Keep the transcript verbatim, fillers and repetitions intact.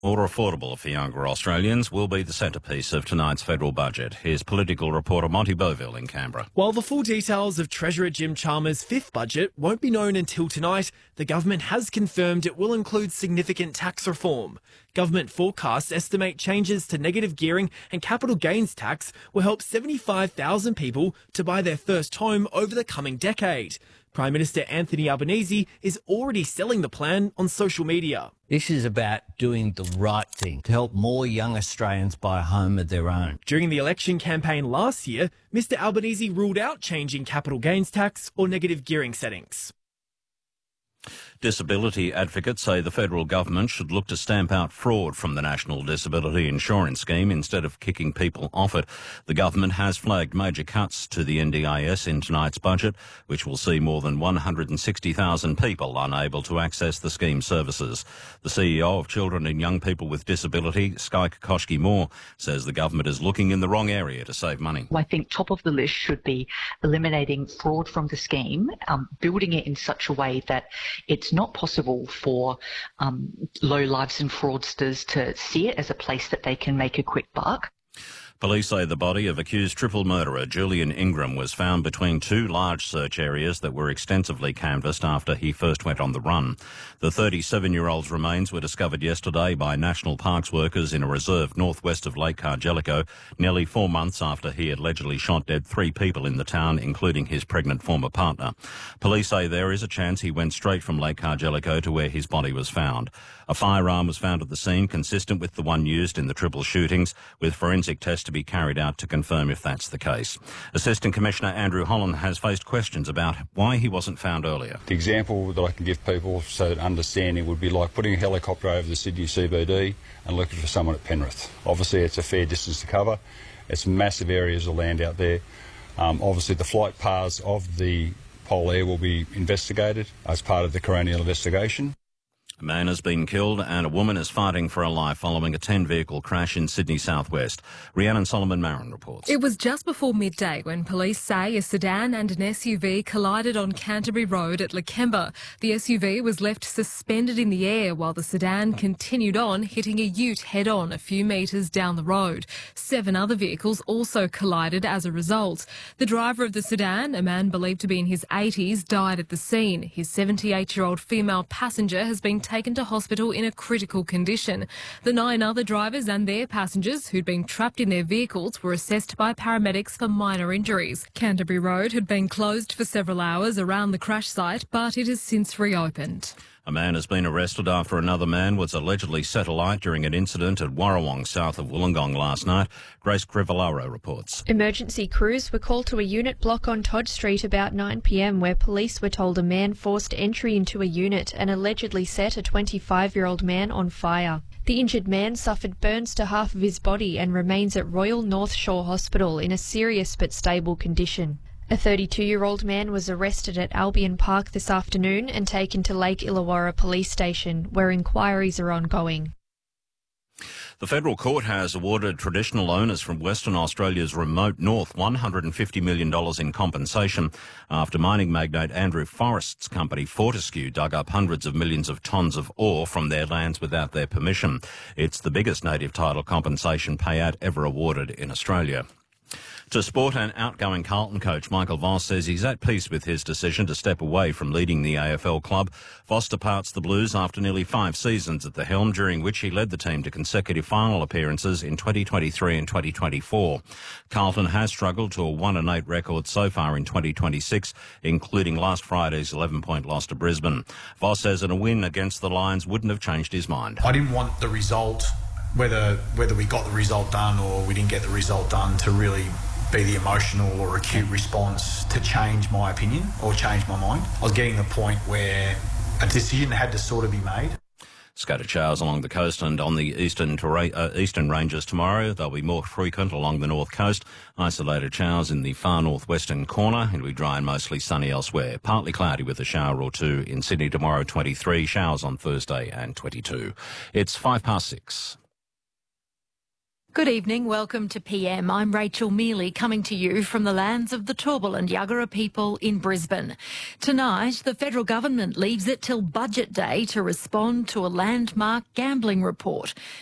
More affordable for younger Australians will be the centrepiece of tonight's federal budget. Here's political reporter Monty Boville in Canberra. While the full details of Treasurer Jim Chalmers' fifth budget won't be known until tonight, the government has confirmed it will include significant tax reform. Government forecasts estimate changes to negative gearing and capital gains tax will help seventy-five thousand people to buy their first home over the coming decade. Prime Minister Anthony Albanese is already selling the plan on social media. This is about doing the right thing to help more young Australians buy a home of their own. During the election campaign last year, Mr Albanese ruled out changing capital gains tax or negative gearing settings. Disability advocates say the federal government should look to stamp out fraud from the National Disability Insurance Scheme instead of kicking people off it. The government has flagged major cuts to the N D I S in tonight's budget, which will see more than one hundred sixty thousand people unable to access the scheme services. The C E O of Children and Young People with Disability, Sky Kokoschky-Moore, says the government is looking in the wrong area to save money. I think top of the list should be eliminating fraud from the scheme, um, building it in such a way that it's not possible for um, low-lives and fraudsters to see it as a place that they can make a quick buck. Police say the body of accused triple murderer Julian Ingram was found between two large search areas that were extensively canvassed after he first went on the run. The thirty-seven-year-old's remains were discovered yesterday by National Parks workers in a reserve northwest of Lake Cargellico, nearly four months after he allegedly shot dead three people in the town, including his pregnant former partner. Police say there is a chance he went straight from Lake Cargellico to where his body was found. A firearm was found at the scene consistent with the one used in the triple shootings, with forensic tests to be carried out to confirm if that's the case. Assistant Commissioner Andrew Holland has faced questions about why he wasn't found earlier. The example that I can give people so that understanding would be like putting a helicopter over the Sydney C B D and looking for someone at Penrith. Obviously it's a fair distance to cover. It's massive areas of land out there. Um, obviously the flight paths of the Pol Air will be investigated as part of the coronial investigation. A man has been killed and a woman is fighting for her life following a ten-vehicle crash in Sydney southwest. Rhiannon Solomon-Marin reports. It was just before midday when police say a sedan and an S U V collided on Canterbury Road at Lakemba. The S U V was left suspended in the air while the sedan continued on, hitting a ute head-on a few metres down the road. Seven other vehicles also collided as a result. The driver of the sedan, a man believed to be in his eighties, died at the scene. His seventy-eight-year-old female passenger has been taken to hospital in a critical condition. The nine other drivers and their passengers who'd been trapped in their vehicles were assessed by paramedics for minor injuries. Canterbury Road had been closed for several hours around the crash site, but it has since reopened. A man has been arrested after another man was allegedly set alight during an incident at Warrawong, south of Wollongong last night. Grace Crivellaro reports. Emergency crews were called to a unit block on Todd Street about nine p m where police were told a man forced entry into a unit and allegedly set a twenty-five-year-old man on fire. The injured man suffered burns to half of his body and remains at Royal North Shore Hospital in a serious but stable condition. A thirty-two-year-old man was arrested at Albion Park this afternoon and taken to Lake Illawarra Police Station, where inquiries are ongoing. The federal court has awarded traditional owners from Western Australia's remote north one hundred fifty million dollars in compensation after mining magnate Andrew Forrest's company Fortescue dug up hundreds of millions of tonnes of ore from their lands without their permission. It's the biggest native title compensation payout ever awarded in Australia. To sport, and outgoing Carlton coach Michael Voss says he's at peace with his decision to step away from leading the A F L club. Voss departs the Blues after nearly five seasons at the helm, during which he led the team to consecutive final appearances in twenty twenty-three and twenty twenty-four. Carlton has struggled to a one and eight record so far in twenty twenty-six, including last Friday's eleven-point loss to Brisbane. Voss says that a win against the Lions wouldn't have changed his mind. I didn't want the result, whether whether we got the result done or we didn't get the result done, to really be the emotional or acute response to change my opinion or change my mind. I was getting to the point where a decision had to sort of be made. Scattered showers along the coast and on the eastern terra- uh, eastern ranges tomorrow. They'll be more frequent along the north coast. Isolated showers in the far northwestern corner. It'll be dry and mostly sunny elsewhere. Partly cloudy with a shower or two in Sydney tomorrow, twenty-three. Showers on Thursday and twenty-two. It's five past six. Good evening, welcome to P M. I'm Rachel Mealy, coming to you from the lands of the Turrbal and Yagara people in Brisbane. Tonight, the federal government leaves it till budget day to respond to a landmark gambling report.